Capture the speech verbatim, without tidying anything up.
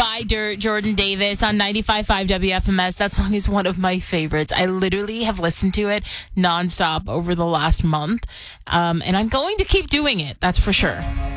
by Dirt, Jordan Davis on ninety-five point five W F M S. That song is one of my favorites. I literally have listened to it nonstop over the last month. Um, and I'm going to keep doing it. That's for sure.